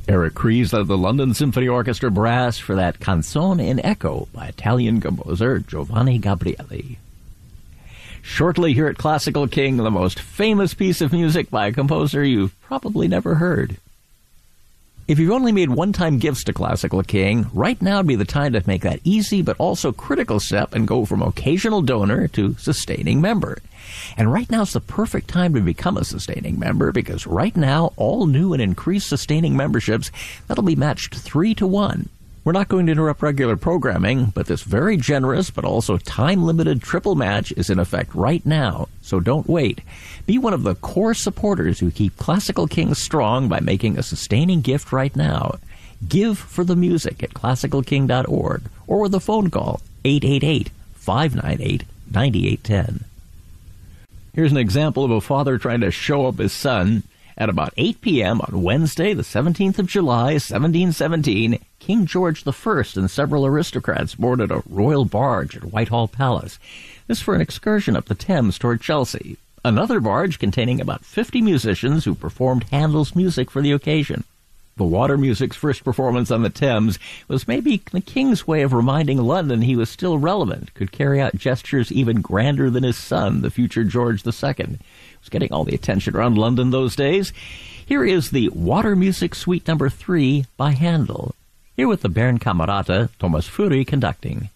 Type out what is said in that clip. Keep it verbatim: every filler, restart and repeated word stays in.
Eric Kries led the London Symphony Orchestra Brass for that Canzone in Echo by Italian composer Giovanni Gabrieli. Shortly here at Classical King, the most famous piece of music by a composer you've probably never heard. If you've only made one-time gifts to Classical King, right now would be the time to make that easy but also critical step and go from occasional donor to sustaining member. And right now is the perfect time to become a sustaining member, because right now, all new and increased sustaining memberships, that'll be matched three to one. We're not going to interrupt regular programming, but this very generous but also time-limited triple match is in effect right now, so don't wait. Be one of the core supporters who keep Classical King strong by making a sustaining gift right now. Give for the music at classical king dot org or with a phone call, eight eight eight, five nine eight, nine eight one zero. Here's an example of a father trying to show up his son. At about eight p.m. on Wednesday, the seventeenth of July, seventeen seventeen, King George the First and several aristocrats boarded a royal barge at Whitehall Palace. This for an excursion up the Thames toward Chelsea. Another barge containing about fifty musicians who performed Handel's music for the occasion. The water music's first performance on the Thames was maybe the King's way of reminding London he was still relevant, could carry out gestures even grander than his son, the future George the Second. Was getting all the attention around London those days. Here is the Water Music Suite Number three by Handel. Here with the Berncamerata, Thomas Fury conducting.